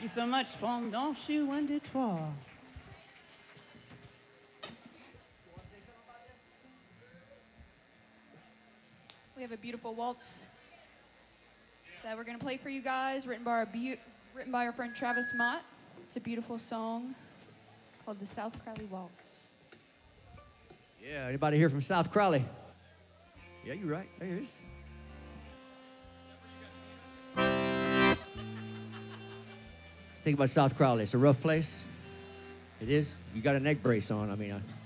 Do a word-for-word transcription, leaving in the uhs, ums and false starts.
you so much. Pendant je un, deux, trois. We have a beautiful waltz that we're going to play for you guys, written by our, be- written by our friend Travis Mott. It's a beautiful song called the South Crowley Waltz. Yeah, anybody here from South Crowley? Yeah, you're right. There it is. Think about South Crowley. It's a rough place. It is. You got a neck brace on. I mean, I...